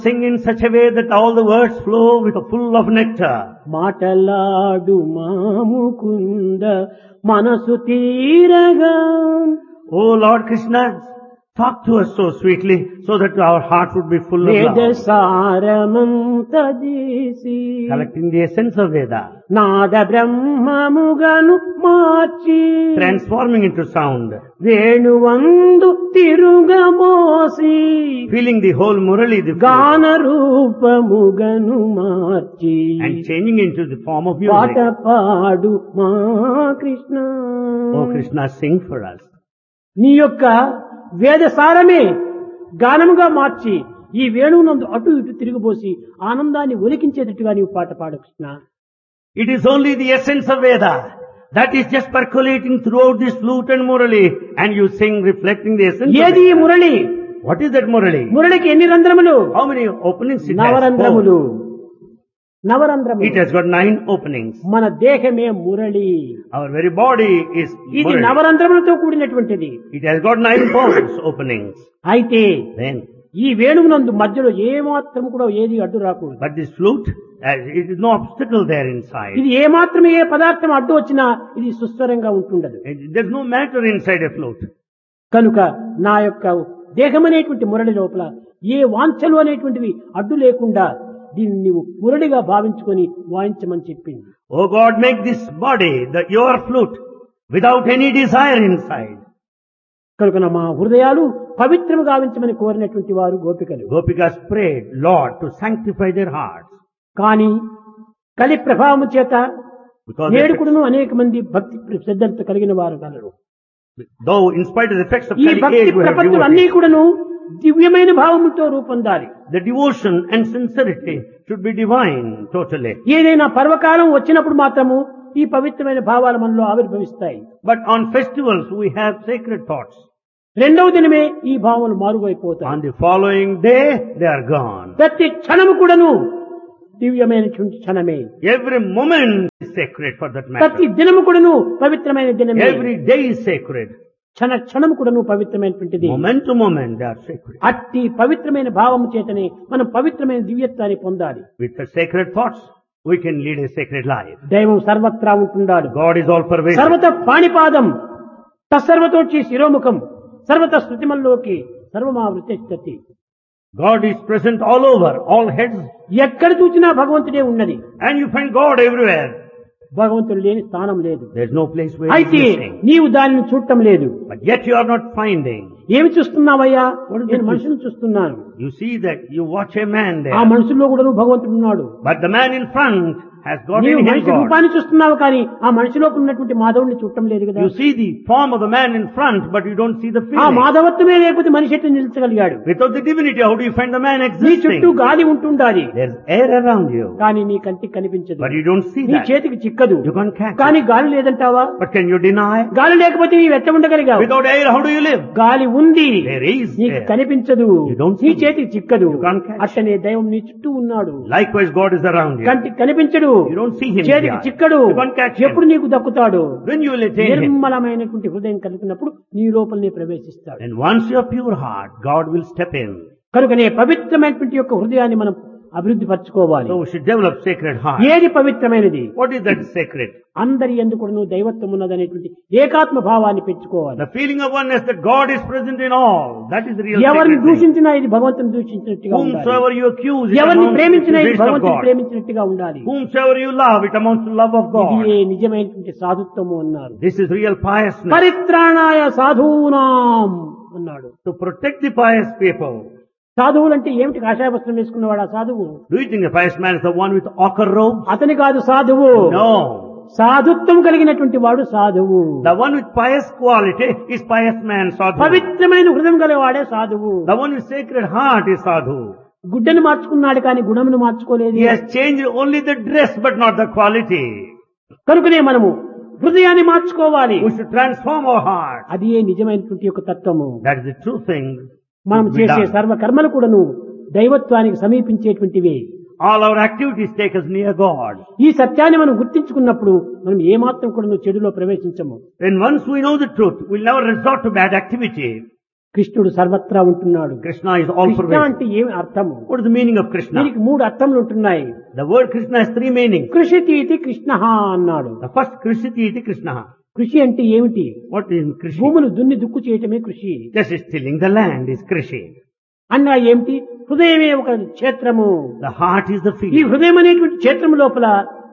Sing in such a way that all the words flow with a full of nectar. మాటలాడు మాముకుంద మనసు తీరగా Oh Lord Krishna, talk to us so sweetly so that our heart would be full of వేద love. సారమంత చేసి Collecting the essence of Veda, Nada బ్రహ్మముగను March transforming into sound, వేణువందు తిరుగమోసి feeling the whole Murali, the flute, గాన రూపముగను మార్చి and changing into the form of పాట music. పాడు మా Krishna. Oh Krishna, sing for us. నీ యొక్క వేద సారమే గానముగా మార్చి ఈ వేణువునందు అటు ఇటు తిరిగిపోసి ఆనందాన్ని ఒలికించేటట్టుగా నీవు పాట పాడు Krishna. It is only the essence of Veda that is just percolating throughout this flute and Murali, and you sing reflecting the essence of ఏది ఈ Veda. Murali? What is that Murali? మురళికి ఎన్ని రంధ్రములు? How many openings it has? నవరంధ్రములు. Four. It నవరంధ్రములు. has got 9 openings. మన దేహమే Murali. Our very body is ఇది Murali. నవరంధ్రములతో కూడినటువంటిది. It has got 9 pores openings. అయితే Then, ఈ వేణువునందు మధ్యలో ఏ మాత్రం కూడా ఏది అడ్డు రాకూడదు. but this flute, it is no obstacle there inside. ఇది ఏ మాత్రం ఏ పదార్థం అడ్డు వచ్చినా ఇది సుస్వరంగా ఉంటుండదు. There's no matter inside a flute. కనుక నా యొక్క దేహం అనేటువంటి మురళి లోపల ఏ వాంఛలు అనేటువంటివి అడ్డు లేకుండా దీన్ని నీవు మురళిగా భావించుకొని వాయించమని చెప్పింది. Oh God, make this body your flute without any desire inside. కనుక మా హృదయాలు పవిత్రము గావించమని కోరినటువంటి వారు గోపికలు. Gopikas prayed, Lord, to sanctify their hearts. కానీ కలి ప్రభావము చేత Because నేడుకుడును అనేక మంది భక్తి శ్రద్ధలతో కలిగిన వారు colour. though in spite of the effects of ఈ Kali భక్తి age, we have ప్రపత్తులు అన్ని devotees. కూడాను దివ్యమైన భావములతో రూపొందాలి. The devotion and sincerity should be divine totally. ఏదైనా పర్వకాలం వచ్చినప్పుడు మాత్రము ఈ పవిత్రమైన భావాలు మనలో ఆవిర్భవిస్తాయి. But on festivals we have sacred thoughts. రెండవ దినమే ఈ భావములు మారుగైపోతాయి. On the following day, they are gone. ప్రతి క్షణము కూడాను దివ్యమైనటువంటి క్షణమే. Every moment is sacred for that ప్రతి matter. దినము కూడాను పవిత్రమైన దినమే. Every day is sacred. క్షణ క్షణము కూడాను పవిత్రమైనటువంటిది. Moment to moment they are sacred. అట్టి పవిత్రమైన భావము చేతనే మనం పవిత్రమైన దివ్యత్వాన్ని పొందాలి. With the sacred thoughts, we can lead a sacred life. దైవం సర్వత్రా ఉంటున్నాడు. God is all pervasive. సర్వత పాణిపాదం తత్సర్వతోచి శిరోముఖం సర్వత స్మృతిమల్లోకి సర్వమావృతి. God is present all over, all heads, ఎక్కడ చూసినా భగవంతుడే ఉన్నది. and you find God everywhere. భగవంతుడు లేని స్థానం లేదు. There's no place where He అయితే is missing. నీవు దానిని చూడటం లేదు. But yet you are not finding. ఏమి చూస్తున్నావయ్యా? What is నేను it? మనుషులను చూస్తున్నాను. You see that, you watch a man ఆ there. మనుషుల్లో కూడా భగవంతుడు ఉన్నాడు. But the man in front has got నీవు in him మనిషి God. రూపాన్ని చూస్తున్నావు కానీ ఆ మనిషిలోకి ఉన్నటువంటి మాధవుడిని చూడటం లేదు కదా. You see the form of the man in front, but you don't see the ఆ feeling. మాధవత్వమే లేకపోతే మనిషి ఎట్లా నిలిచగలిగాడు? Without the divinity, how do you find the man నీ existing? చుట్టూ గాలి ఉంటుండాలి There's air around you, కానీ నీ కంటికి కనిపించదు. but you don't see నీ that. చేతికి చిక్కదు. You can't catch కానీ it. గాలి లేదంటావా? But can you deny? గాలి లేకపోతే నీవు ఎట్ట ఉండగలిగావు? Without air, how do you live? గాలి ఉంది, There is నీకు air. కనిపించదు. You don't నీ see. చేతికి చిక్కదు. You can't catch. అట్టనే దైవం నీ చుట్టూ ఉన్నాడు. Likewise, God is around you. కంటికి కనిపించడు, You don't see Him చేతికి here. చిక్కడు. You can't catch Him. ఎప్పుడు నీకు దక్కుతాడు? When you will attain Him, నిర్మలమైనటువంటి హృదయం కలిగినప్పుడు నీ లోపలనే ప్రవేశిస్తాడు. and once you have pure heart, God will step in. కనుకనే పవిత్రమైనటువంటి యొక్క హృదయాన్ని మనం అభివృద్ధి పరచుకోవాలి. So we should develop sacred heart. ఏది పవిత్రమైనది? What is that sacred? అందరి ఎందుకు దైవత్వం ఉన్నదనేటువంటి ఏకాత్మ భావాన్ని పెంచుకోవాలి. The feeling of oneness that God is present in all. That is the real ఎవరిని sacred thing. దూషించినా ఇది భగవంతుని దూషించినట్టుగా ఉండాలి. Whomsoever you accuse, it ఎవరిని amounts to ప్రేమించినా ఇది accusation of భగవంతుని God. ప్రేమించినట్టుగా ఉండాలి. Whomsoever you love, it amounts to love of God. ఇది నిజమైనటువంటి సాధుత్వము అన్నారు. This is real piousness. పరిత్రాణాయ సాధూనాం అన్నాడు. To protect the pious people. సాధువులంటే ఏమిటి? కాషాయ వస్త్రం వేసుకున్నవాడు ఆ సాధువు? Do you think the pious man is the one with ochre robes? అతని కాదు సాధువు. No. సాధుత్వం కలిగినటువంటి వాడు సాధువు. The one with pious quality is pious man, sadhu. పవిత్రమైన హృదయం గలవాడే సాధువు. The one with sacred heart is sadhu. గుడ్డను మార్చుకున్నాడు కానీ గుణమును మార్చుకోలేదు. He has changed only the dress but not the quality. కనుకనే మనము హృదయాన్ని మార్చుకోవాలి. We should transform our heart. అది నిజమైనటువంటి యొక్క తత్వము. That is the true thing. మనం to be చేసే done. సర్వ కర్మలు కూడాను దైవత్వానికి సమీపించేటువంటివే. All our activities take us near God. ఈ సత్యాన్ని మనం గుర్తించుకున్నప్పుడు మనం ఏమాత్రం కూడా చెడులో ప్రవేశించము. When once we know the truth, we'll never resort to bad activity. కృష్ణుడు సర్వత్రా ఉంటున్నాడు. Krishna is all Krishna pervasive. అంటే ఏమి అర్థము? What is the meaning of Krishna? దీనికి 3 అర్థములు ఉంటున్నాయి. The word Krishna has 3 meanings. కృషితీతి Krishna అన్నాడు. The first Krishiti iti Krishna. కృషి అంటే ఏమిటి? What is Krishi? భూములు దున్ని దుక్కు చేయటమే కృషి. Just tilling the land is Krishi. అన్నా ఏమిటి? హృదయమే ఒక క్షేత్రము. The heart is the ఈ field. హృదయం అనేటువంటి క్షేత్రం లోపల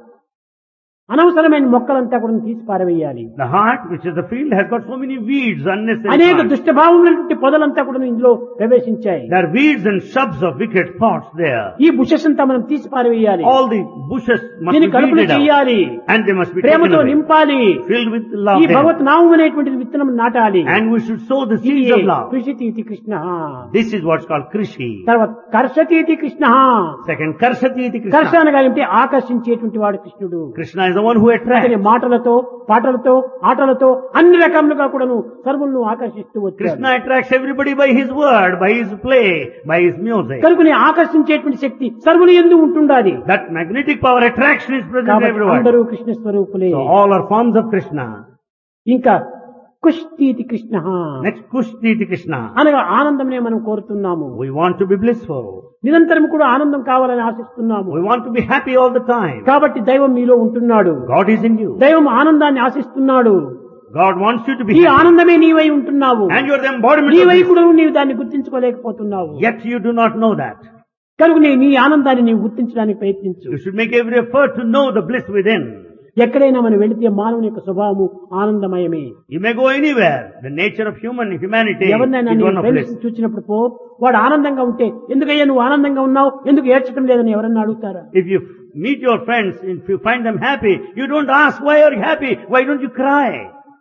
అనవసరమైన మొక్కలంతా కూడా తీసి పారవేయాలి. The heart, which is the field, has got so many weeds, unnecessary అనేక plants. దుష్టభావములైనటువంటి పొదలంతా కూడా ఇందులో ప్రవేశించాయి. There are weeds and shrubs of wicked thoughts there. ఈ బుషెస్ అంతా మనం తీసి పారవేయాలి. All the bushes must దీన్ని be కలుపులు weeded out. చేయాలి. And they must be taken ప్రేమతో away. నింపాలి. Filled with love. ఈ then. భగవత్ నామం అనేటువంటి విత్తనం నాటాలి. And we should sow the ఇది seeds of love. కృషితీతి Krishna. This is what's called Krishi. తర్వాత కర్షతీతి Krishna. Second, Karshati iti కర్ష Krishna. అనగా ఏమిటి? ఆకర్షించేటువంటి వాడు కృష్ణుడు. Krishna is the one who attracts. అతని మాటలతో పాటలతో ఆటలతో అన్ని రకములుగా కూడాను సర్వులను ఆకర్షిస్తూ వచ్చాడు. Krishna attracts everybody by his word, by his play, by his music. కనుకని ఆకర్షించేటువంటి శక్తి సర్వులు యందు ఉంటుండాలి. That magnetic power attraction is present కాబట్టి everywhere. అందరూ Krishna స్వరూపులే. So all are forms of Krishna. ఇంకా కుష్టీతి Krishna Next, Kushti iti Krishna. అనగా ఆనందమనే మనం కోరుతున్నాము. We want to be blissful. నిరంతరం కూడా ఆనందం కావాలని ఆశిస్తున్నాము. We want to be happy all the time. కాబట్టి దైవం మీలో ఉంటున్నాడు. God is in you. దైవం ఆనందాన్ని ఆశిస్తున్నాడు. God wants you to be ఈ happy. ఆనందమే నీవై ఉంటున్నావు. And you are the embodiment of నీవై this. కూడా నీవు దాన్ని గుర్తించుకోలేకపోతున్నావు. Yet you do not know that. కనుక నీ ఆనందాన్ని నీవు గుర్తించడానికి ప్రయత్నించు. You should make every effort to know the bliss within. ఎక్కడైనా మనం వెళితే మానవుని యొక్క స్వభావము ఆనందమయమే. You may go anywhere. The nature of humanity ఎవరినైనా is నీ one of bliss. ఫ్రెండ్స్ చూసినప్పుడు పో, వాడు ఆనందంగా ఉంటే ఎందుకయ్యా నువ్వు ఆనందంగా ఉన్నావు, ఎందుకు ఏడ్చడం లేదని ఎవరన్నా అడుగుతారా? If you meet your friends, if you find them happy, you don't ask, why are you happy? Why don't you cry?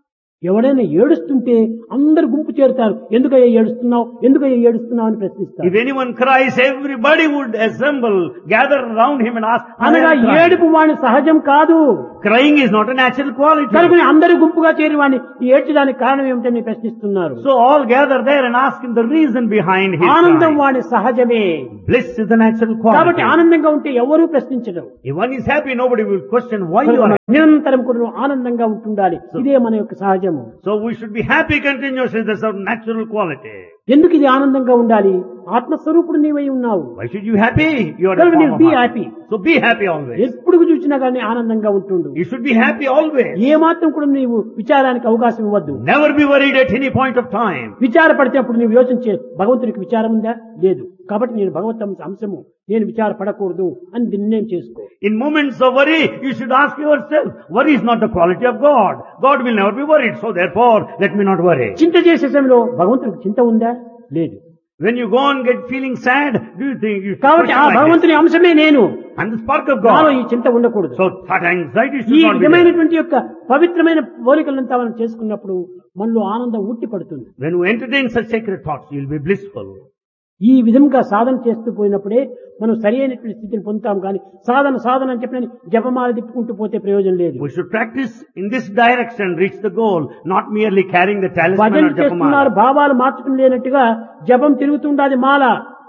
ఎవడైనా ఏడుస్తుంటే అందరు గుంపు చేరుతారు. ఎందుకయ్యా ఏడుస్తున్నావు, ఎందుకయ్యా ఏడుస్తున్నావు అని ప్రశ్నిస్తారు. If anyone cries, everybody would assemble, gather around him and ask, why అనగా are you crying? ఏడుపు వాని సహజం కాదు. Crying is not a natural quality. కనుక అందరూ గుంపుగా చేరి వాడిని ఏడ్చడానికి కారణం ఏమిటని ప్రశ్నిస్తున్నారు. So all gather there and ask him the reason behind his ఆనందం crying. వాని సహజమే. Bliss is the natural కాబట్టి quality. ఆనందంగా ఉంటే ఎవరూ ప్రశ్నించరు. If one is happy, nobody will question why you are happy. నిరంతరం కూడా ఆనందంగా ఉంటుండాలి. ఇదే మన యొక్క సహజము. So we should be happy continuously. That's our natural quality. ఎందుకు ఇది ఆనందంగా ఉండాలి? ఆత్మస్వరూపుడు నీవై ఉన్నావు. Why should you be happy? You are a కనుక form నీవు of be heart. Happy. So be happy always. ఎప్పుడు చూసినా కానీ ఆనందంగా ఉంటుండు. You should be happy always. ఏ మాత్రం కూడా నీవు విచారానికి అవకాశం ఇవ్వద్దు. Never be worried at any point of time. విచారపడితే అప్పుడు నీవు యోచించే భగవంతునికి విచారం ఉందా? లేదు. కాబట్టి నేను భగవంతు అంశము, నేను విచారపడకూడదు అని నిర్ణయం చేసుకో. In moments of worry, you should ask yourself, worry is not the quality of God. God will never be worried. So therefore, let me not worry. చింత చేసే సమయంలో భగవంతునికి చింత ఉందా? లేదు. When you go and get feeling sad, do you think you should కాబట్టి ఆ question like this? భగవంతుని అంశమే నేను. I'm the spark of నాలో God. ఈ చింత ఉండకూడదు. So that anxiety ఈ should not be there. విధమైనటువంటి యొక్క పవిత్రమైన పోలికలంతా మనం చేసుకున్నప్పుడు మనలో ఆనందం ఉట్టి పడుతుంది. When you entertain such sacred thoughts, you will be blissful. ఈ విధంగా సాధన చేస్తూ పోయినప్పుడే మనం సరి అయినటువంటి స్థితిని పొందుతాం. కానీ సాధన అని చెప్పిన జపమాల తిప్పుకుంటూ పోతే ప్రయోజనం లేదు. We should practice in this direction, reach the goal, not merely carrying the talisman భజన or చేస్తున్నారు, japamala. భావాలు మార్చుకుని లేనట్టుగా జపం తిరుగుతుండాలి మాల,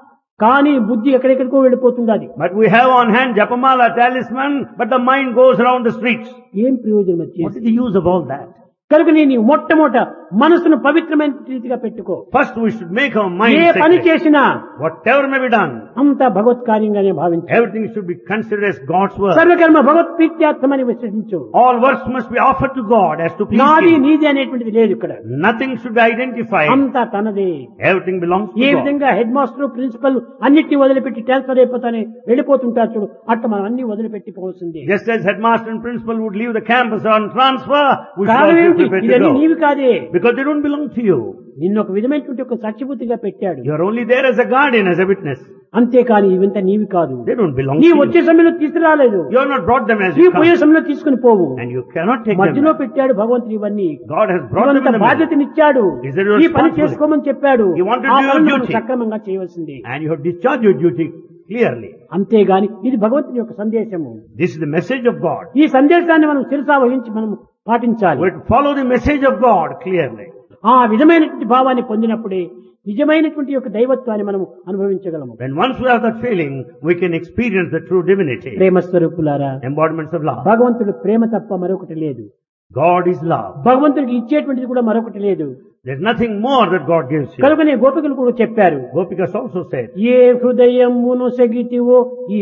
కానీ బుద్ధి ఎక్కడెక్కడికో వెళ్ళిపోతుండాలి. But we have on hand japamala, talisman, but the mind goes around the streets. ఏం ప్రయోజనం What వచ్చేసి? is the use of all that? కనుక నేను మొట్టమొదట మనసును పవిత్రమైన రీతిగా పెట్టుకో. First we should make our A mind పని sacred. చేసినా Whatever may be done, అంతా భగవత్ కార్యంగానే భావించు. everything should be considered as God's work. సర్వకర్మ భగవత్ ప్రీత్యార్థమని విశ్వసించు. All works must be offered to God as to please నాది Him. నీది అనేటువంటిది లేదు ఇక్కడ. Nothing should be identified. అంతా తనదే. Everything belongs A to God. విధంగా హెడ్ మాస్టర్ ప్రిన్సిపల్ అన్నిటిని వదిలిపెట్టి ట్రాన్స్ఫర్ అయిపోతానే వెళ్ళిపోతుంటారు చూడు, అట్లా మనం అన్ని వదిలిపెట్టి పోవాల్సిందే. Just as headmaster and principal would leave the campus on transfer, we should కారణం also ఏమిటి? be prepared to ఇవన్నీ go. నీవి కాదే. Because they don't belong to you. నిన్ను ఒక విధమైనటువంటి ఒక సాక్షిభూతిగా పెట్టాడు. You are only there as a guardian, as a witness. అంతేకాని ఇవంతా నీవి కాదు. They don't belong to నీ you. వచ్చే సమయంలో తీసుకురాలేదు. You have not brought them as నీ you పోయే come. సమయంలో తీసుకుని పోవు. And you cannot take them. మధ్యలో back. పెట్టాడు భగవంతుడు ఇవన్నీ. God has brought them ఇవంత in the middle. బాధ్యతనిచ్చాడు. Is it your ఈ పని responsibility? చేసుకోమని చెప్పాడు. He wanted ఆ to do your పనులు మనం duty. సక్రమంగా చేయవలసింది. And you have discharged your duty clearly. అంతేగాని ఇది భగవంతుని యొక్క సందేశము. This is the message of God. ఈ సందేశాన్ని మనం శిరసా వహించి మనం పాటించాలి. We have to follow the message of God clearly. ఆ విధమైనటువంటి భావాన్ని పొందినప్పుడే నిజమైనటువంటి యొక్క దైవత్వాన్ని మనం అనుభవించగలము. When once we have that feeling, we can experience the true divinity. ప్రేమ స్వరూపులారా, Embodiments of love. భగవంతుడు ప్రేమ తప్ప మరొకటి లేదు. God is love. భగవంతుడికి ఇచ్చేటువంటిది కూడా మరొకటి లేదు. There's nothing more that God gives you. కనుకనే గోపికలు కూడా చెప్పారు, Gopikas also said, ఏ హృదయమును సెగితివో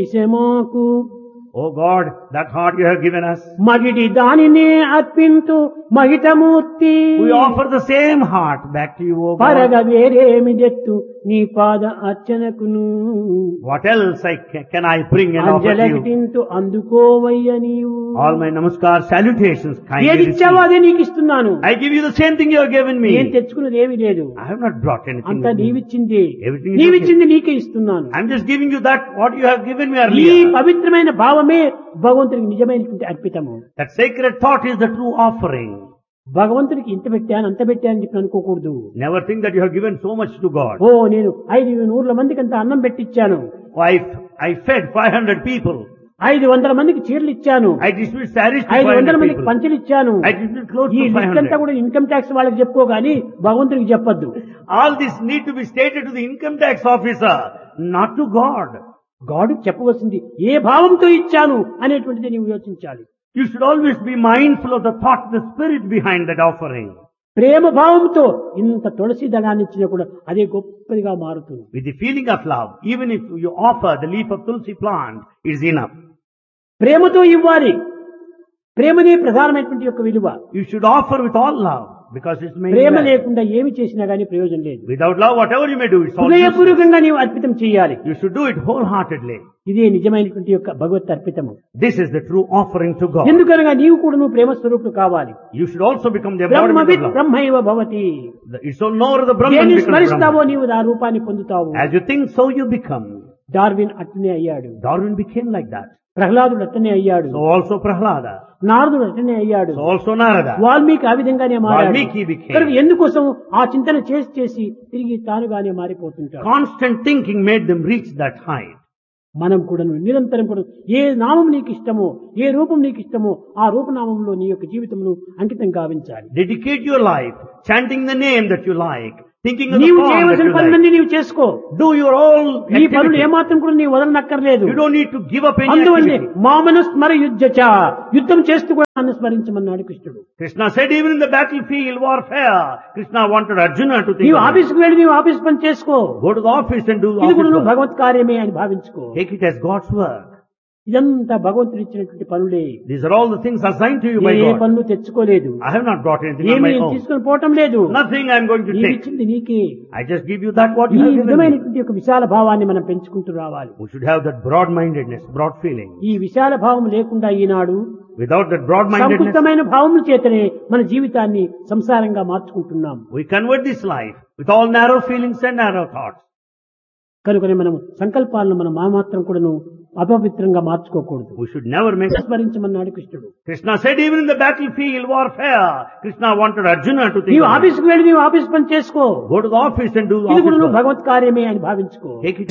ఈశమాకు Oh God, that heart you have given us, మగిడి దానినే అర్పింతు మహితమూర్తి we offer the same heart back to you, O పరగ God. వేరేమి దెత్తు నీ పాద అర్చనకును What else can I bring and offer to you? అంజలకింతు అందుకోవయ్య నీవు All my namaskar salutations kindly ఏది ఇచ్చావో receive. అదే నీకు ఇస్తున్నాను. I give you the same thing you have given నేను me. తెచ్చుకున్నది ఏమీ లేదు, I have not brought anything అంతా with me. నీవిచ్చింది. Everything is నీవిచ్చింది నీకే ఇస్తున్నాను. I'm just giving you that what you have given me ఈ earlier. పవిత్రమైన భావమే భగవంతుడికి నిజమైనటువంటి అర్పితము. That sacred thought is the true offering. భగవంతుడికి ఇంత పెట్టాను అంత పెట్టాను చెప్పి అనుకోకూడదు. Never think that you have given so much to God. ఓ నేను 500 మందికి అంత అన్నం పెట్టించాను, Oh, I fed 500 people. 500 మందికి చీరలు ఇచ్చాను, I distributed sarees to 500 500 మందికి people. పంచలు ఇచ్చాను. I distributed clothes ఈ to లిస్ట్ అంతా 500. కూడా ఇన్కమ్ ట్యాక్స్ వాళ్ళకి చెప్పుకోగాని భగవంతుడికి చెప్పొద్దు. All this need to be stated to the income tax officer, not to God. గాడుకు చెప్పవలసింది ఏ భావంతో ఇచ్చాను అనేటువంటిది నీవు యోచించాలి. You should always be mindful of the thought, the spirit behind that offering. ప్రేమ భావంతో ఇంత తులసి దళాన్ని ఇచ్చినా కూడా అదే గొప్పదిగా మారుతుంది. With the feeling of love, even if you offer the leaf of tulsi plant, it is enough. ప్రేమతో ఇవ్వాలి. ప్రేమనే ప్రధానమైనటువంటి యొక్క విలువ. You should offer with all love, because it's made Prema well. లేకుండా ఏమి చేసినా గానీ ప్రయోజనం లేదు. Without love, whatever you may do, it's all useless. హృదయపూర్వకంగా నీవు అర్పితం చేయాలి. You should do it wholeheartedly. ఇదే నిజమైనటువంటి యొక్క భగవత్ అర్పితము. This is the true offering to God. ఎందుకనగా నీవు కూడా నువ్వు ప్రేమ స్వరూపుడు కావాలి. You should also become the బ్రహ్మవిత్ embodiment of love. బ్రహ్మైవ Bhavati. It's so nor the Brahman దేన్ని becomes స్మరిస్తావో Brahman. నీవు ఆ రూపాన్ని పొందుతావు. As you think, so you become. Darwin అట్లనే అయ్యాడు, Darwin became like that. ప్రహ్లాదుడు అట్లనే అయ్యాడు, So also Prahlada. నారదుడు అట్లనే అయ్యాడు, So also Narada. వాల్మీకి ఆ విధంగానే మారాడు. వాల్మీకి became. కనుక ఎందుకోసం ఆ చింతన చేసి చేసి తిరిగి తానుగానే మారిపోతుంటాడు. Constant thinking made them reach that height. మనం కూడా నిరంతరం కూడా ఏ నామం నీకు ఇష్టమో, ఏ రూపం నీకు ఇష్టమో ఆ రూపనామంలో నీ యొక్క జీవితమును అంకితం గావించాలి. Dedicate your life, chanting the name that you like, thinking of the నీవు form that చేయవలసిన you like. పనులన్నీ నీవు చేసుకో. Do your all ఈ పనులు activities. ఏమాత్రం కూడా నీవు వదలనక్కర్లేదు. You don't need to give up any అందువల్లే activity. మామను స్మర యుద్ధచ, యుద్ధం చేస్తూ కూడా నన్ను స్మరించమన్నాడు కృష్ణుడు. Krishna said even in the battlefield warfare, Krishna wanted Arjuna to think నీవు of it. ఆఫీస్కి వెళ్ళి నీవు ఆఫీస్ పని చేసుకో. Go to the office and do ఇది office కూడా నువ్వు work. భగవత్ కార్యమే అని భావించుకో. Take it as God's work. ఇదంతా భగవంతుడు ఇచ్చినటువంటి పనులే. These are all the things assigned to you by A God. పనులు తెచ్చుకోలేదు, I have not brought anything on ఏమి my నేను own. తీసుకొని పోవటం లేదు. Nothing I am going to నీవు take. ఇచ్చింది నీకే. I just give you that what ఈ you have given me. విధమైనటువంటి ఒక విశాల భావాన్ని మనం పెంచుకుంటూ రావాలి. We should have that broad-mindedness, broad feeling. ఈ విశాల భావం లేకుండా ఈనాడు Without that broad-mindedness, సంకుచితమైన భావముల చేతనే మన జీవితాన్ని సంసారంగా మార్చుకుంటున్నాం. we convert this life with all narrow feelings and narrow thoughts. కనుకనే మనం సంకల్పాలను మనం మాత్రం కూడాను అపవిత్రంగా మార్చుకోకూడదు. We should never make. స్మరించమన్నాడు కృష్ణుడు. Krishna said even in the battlefield warfare, Krishna wanted Arjuna to think నీవు of it. ఆఫీస్కి వెళ్ళి నీవు ఆఫీస్ పని చేసుకో. Go to the office and do ఇది office కూడా నువ్వు work. భగవత్ కార్యమే అని భావించుకో. Take it